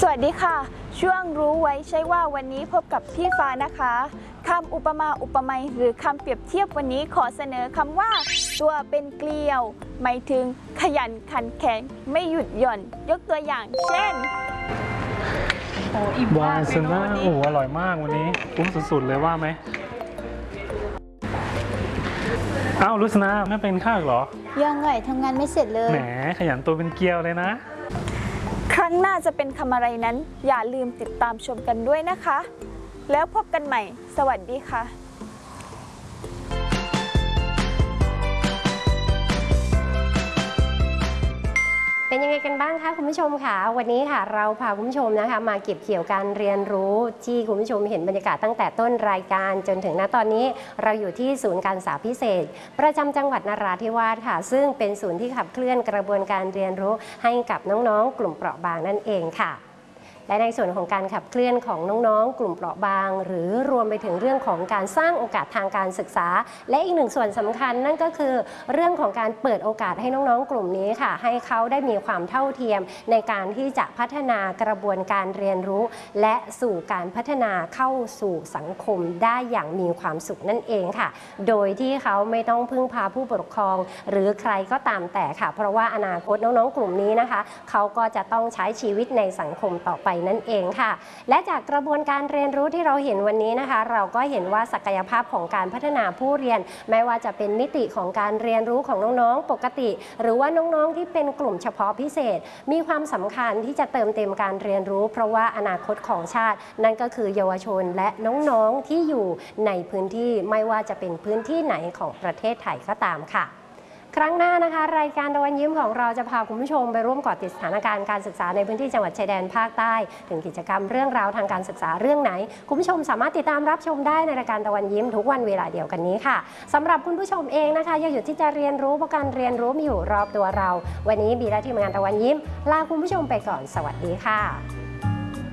วัสดีค่ะช่วงรู้ไว้ใช่ว่าวันนี้พบกับพี่ฟ้านะคะคำอุปมาอุปไมยหรือคำเปรียบเทียบวันนี้ขอเสนอคำว่าตัวเป็นเกลียวหมายถึงขยันขันแข็งไม่หยุดหย่อนยกตัวอย่างเช่นวาซาน่าโอ้อร่อยมากวันนี้คุ้มสุดๆเลยว่าไหมอ้าวลุสนาไม่เป็นข้าวเหรอยังไงทำงานไม่เสร็จเลยแหมขยันตัวเป็นเกลียวเลยนะครั้งหน้าจะเป็นคำอะไรนั้นอย่าลืมติดตามชมกันด้วยนะคะแล้วพบกันใหม่สวัสดีค่ะเป็นยังไงกันบ้างคะคุณผู้ชมค่ะวันนี้ค่ะเราพาคุณผู้ชมนะคะมาเก็บเกี่ยวการเรียนรู้ที่คุณผู้ชมเห็นบรรยากาศตั้งแต่ต้นรายการจนถึงณตอนนี้เราอยู่ที่ศูนย์การศึกษาพิเศษประจำจังหวัดนราธิวาสค่ะซึ่งเป็นศูนย์ที่ขับเคลื่อนกระบวนการเรียนรู้ให้กับน้องๆกลุ่มเปราะบางนั่นเองค่ะและในส่วนของการขับเคลื่อนของน้องๆกลุ่มเปราะบางหรือรวมไปถึงเรื่องของการสร้างโอกาสทางการศึกษาและอีกหนึ่งส่วนสำคัญนั่นก็คือเรื่องของการเปิดโอกาสให้น้องๆกลุ่มนี้ค่ะให้เขาได้มีความเท่าเทียมในการที่จะพัฒนากระบวนการเรียนรู้และสู่การพัฒนาเข้าสู่สังคมได้อย่างมีความสุขนั่นเองค่ะโดยที่เขาไม่ต้องพึ่งพาผู้ปกครองหรือใครก็ตามแต่ค่ะเพราะว่าอนาคตน้องๆกลุ่มนี้นะคะเขาก็จะต้องใช้ชีวิตในสังคมต่อไปนั่นเองค่ะและจากกระบวนการเรียนรู้ที่เราเห็นวันนี้นะคะเราก็เห็นว่าศักยภาพของการพัฒนาผู้เรียนไม่ว่าจะเป็นมิติของการเรียนรู้ของน้องๆปกติหรือว่าน้องๆที่เป็นกลุ่มเฉพาะพิเศษมีความสำคัญที่จะเติมเต็มการเรียนรู้เพราะว่าอนาคตของชาตินั่นก็คือเยาวชนและน้องๆที่อยู่ในพื้นที่ไม่ว่าจะเป็นพื้นที่ไหนของประเทศไทยก็ตามค่ะครั้งหน้านะคะรายการตะวันยิ้มของเราจะพาคุณผู้ชมไปร่วมเกาะติดสถานการณ์การศึกษาในพื้นที่จังหวัดชายแดนภาคใต้ถึงกิจกรรมเรื่องราวทางการศึกษาเรื่องไหนคุณผู้ชมสามารถติดตามรับชมได้ในรายการตะวันยิ้มทุกวันเวลาเดียวกันนี้ค่ะสำหรับคุณผู้ชมเองนะคะอย่าหยุดที่จะเรียนรู้เพราะการเรียนรู้มีอยู่รอบตัวเราวันนี้บีและทีมงานตะวันยิ้มลาคุณผู้ชมไปก่อนสวัสดีค่ะ